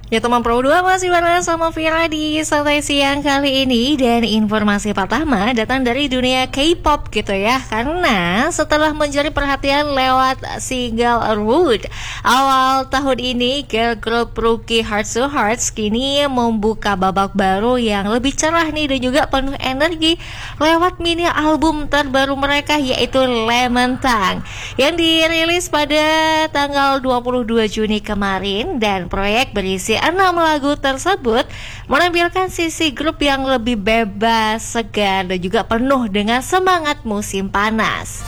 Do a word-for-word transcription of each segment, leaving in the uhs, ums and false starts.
Ya teman Pro dua masih bareng sama Vira di Santai Siang kali ini. Dan informasi pertama datang dari dunia K-pop gitu ya. Karena setelah mencuri perhatian lewat single Root awal tahun ini, girl group Rookie Heart to Hearts kini membuka babak baru yang lebih cerah nih dan juga penuh energi lewat mini album terbaru mereka, yaitu Lemon Tang, yang dirilis pada tanggal dua puluh dua Juni kemarin. Dan proyek berisi enam lagu tersebut menampilkan sisi grup yang lebih bebas, segar, dan juga penuh dengan semangat musim panas.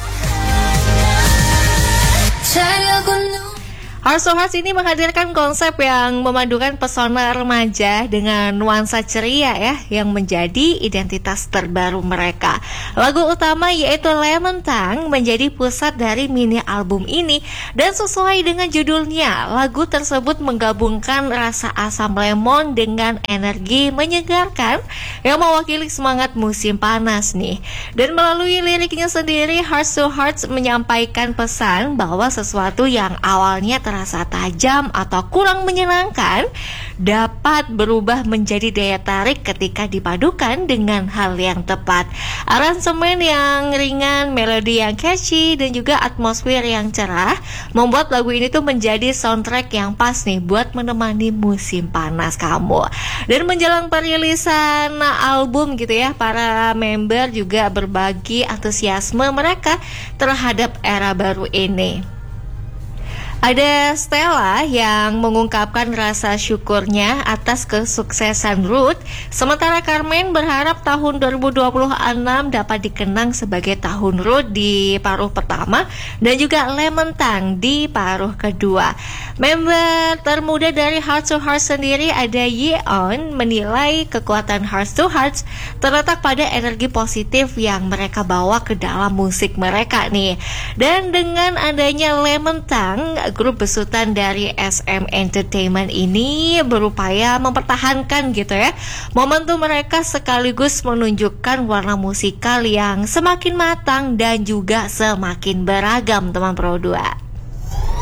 Heart to Hearts ini menghadirkan konsep yang memadukan pesona remaja dengan nuansa ceria ya, yang menjadi identitas terbaru mereka. Lagu utama yaitu Lemon Tang menjadi pusat dari mini album ini, dan sesuai dengan judulnya, lagu tersebut menggabungkan rasa asam lemon dengan energi menyegarkan yang mewakili semangat musim panas nih. Dan melalui liriknya sendiri, Heart to Hearts menyampaikan pesan bahwa sesuatu yang awalnya terasa tajam atau kurang menyenangkan dapat berubah menjadi daya tarik ketika dipadukan dengan hal yang tepat. Aransemen yang ringan, melodi yang catchy, dan juga atmosfer yang cerah membuat lagu ini tuh menjadi soundtrack yang pas nih buat menemani musim panas kamu. Dan menjelang perilisan album gitu ya, para member juga berbagi antusiasme mereka terhadap era baru ini. Ada Stella yang mengungkapkan rasa syukurnya atas kesuksesan Root, sementara Carmen berharap tahun dua ribu dua puluh enam dapat dikenang sebagai tahun Root di paruh pertama dan juga Lemon Tang di paruh kedua. Member termuda dari Heart to Hearts sendiri, ada Yeon, menilai kekuatan Heart to Hearts terletak pada energi positif yang mereka bawa ke dalam musik mereka nih. Dan dengan adanya Lemon Tang, grup besutan dari S M Entertainment ini berupaya mempertahankan gitu ya momentum mereka, sekaligus menunjukkan warna musikal yang semakin matang dan juga semakin beragam teman Pro dua.